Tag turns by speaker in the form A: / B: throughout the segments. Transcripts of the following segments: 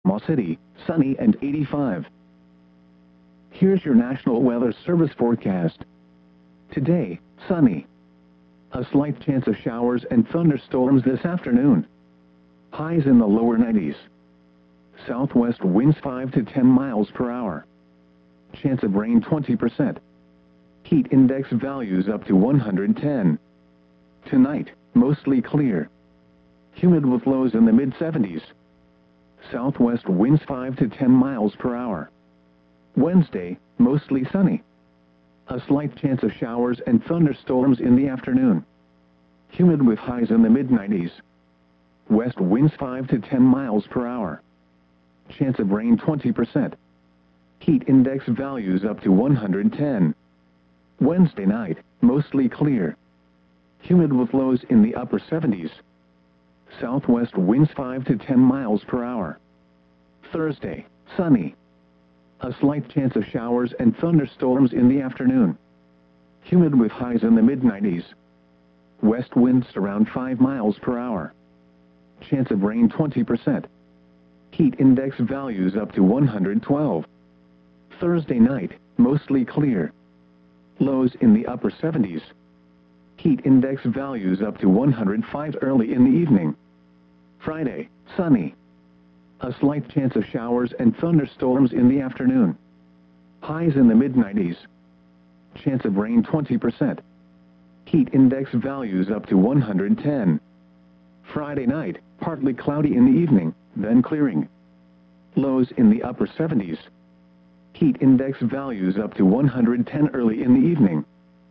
A: Panama City, sunny and 85. Here's your National Weather Service forecast. Today, sunny. A slight chance of showers and thunderstorms this afternoon. Highs in the lower 90s. Southwest winds 5 to 10 miles per hour. Chance of rain 20%. Heat index values up to 110. Tonight, mostly clear. Humid with lows in the mid-70s. Southwest winds 5 to 10 miles per hour. Wednesday, mostly sunny. A slight chance of showers and thunderstorms in the afternoon. Humid with highs in the mid-90s. West winds 5 to 10 miles per hour. Chance of rain 20%. Heat index values up to 110. Wednesday night, mostly clear. Humid with lows in the upper 70s. Southwest winds 5 to 10 miles per hour. Thursday, sunny. A slight chance of showers and thunderstorms in the afternoon. Humid with highs in the mid-90s. West winds around 5 miles per hour. Chance of rain 20%. Heat index values up to 112. Thursday night, mostly clear. Lows in the upper 70s. Heat index values up to 105 early in the evening. Friday, sunny. A slight chance of showers and thunderstorms in the afternoon. Highs in the mid-90s. Chance of rain 20%. Heat index values up to 110. Friday night, partly cloudy in the evening, then clearing. Lows in the upper 70s. Heat index values up to 110 early in the evening.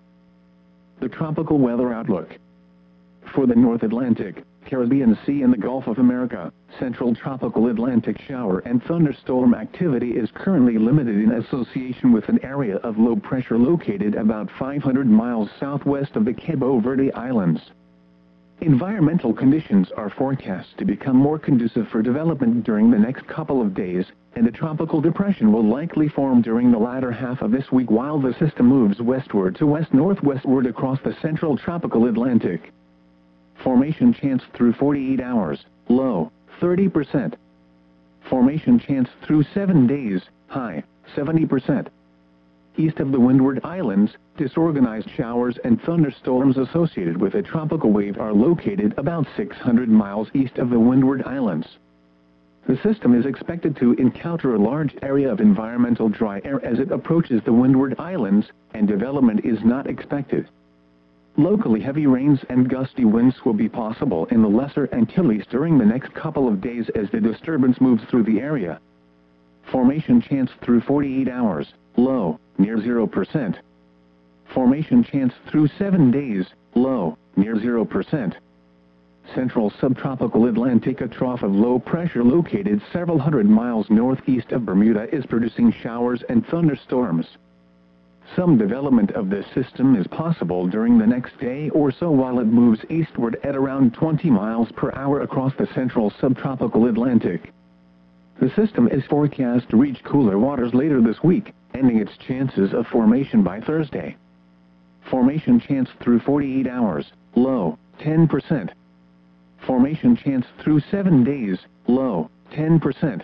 A: The tropical weather outlook. For the North Atlantic, Caribbean Sea and the Gulf of America, central tropical Atlantic shower and thunderstorm activity is currently limited in association with an area of low pressure located about 500 miles southwest of the Cabo Verde Islands. Environmental conditions are forecast to become more conducive for development during the next couple of days, and a tropical depression will likely form during the latter half of this week while the system moves westward to west-northwestward across the central tropical Atlantic. Formation chance through 48 hours, low, 30%. Formation chance through 7 days, high, 70%. East of the Windward Islands, disorganized showers and thunderstorms associated with a tropical wave are located about 600 miles east of the Windward Islands. The system is expected to encounter a large area of environmental dry air as it approaches the Windward Islands, and development is not expected. Locally heavy rains and gusty winds will be possible in the Lesser Antilles during the next couple of days as the disturbance moves through the area. Formation chance through 48 hours, low, near 0%. Formation chance through 7 days, low, near 0%. Central subtropical Atlantic, a trough of low pressure located several hundred miles northeast of Bermuda, is producing showers and thunderstorms. Some development of this system is possible during the next day or so while it moves eastward at around 20 miles per hour across the central subtropical Atlantic. The system is forecast to reach cooler waters later this week, ending its chances of formation by Thursday. Formation chance through 48 hours, low, 10%. Formation chance through 7 days, low, 10%.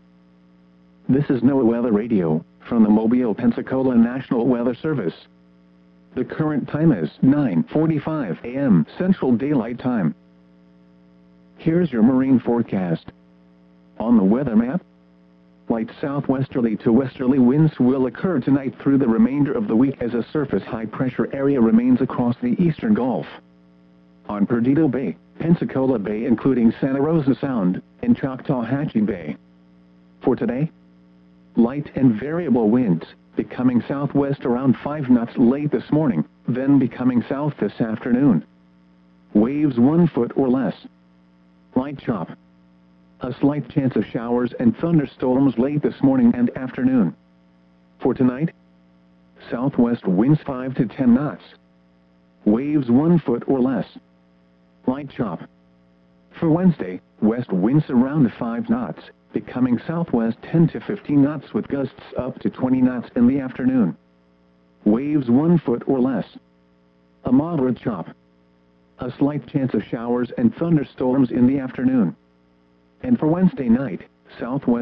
A: This is NOAA Weather Radio, from the Mobile, Pensacola National Weather Service. The current time is 9:45 a.m. Central Daylight Time. Here's your marine forecast. On the weather map, light southwesterly to westerly winds will occur tonight through the remainder of the week as a surface high-pressure area remains across the eastern Gulf. On Perdido Bay, Pensacola Bay including Santa Rosa Sound, and Choctawhatchee Bay. For today, light and variable winds, becoming southwest around 5 knots late this morning, then becoming south this afternoon. Waves 1 foot or less. Light chop. A slight chance of showers and thunderstorms late this morning and afternoon. For tonight, southwest winds 5 to 10 knots. Waves 1 foot or less. Light chop. For Wednesday, west winds around 5 knots, becoming southwest 10 to 15 knots with gusts up to 20 knots in the afternoon. Waves 1 foot or less. A moderate chop. A slight chance of showers and thunderstorms in the afternoon. And for Wednesday night, southwest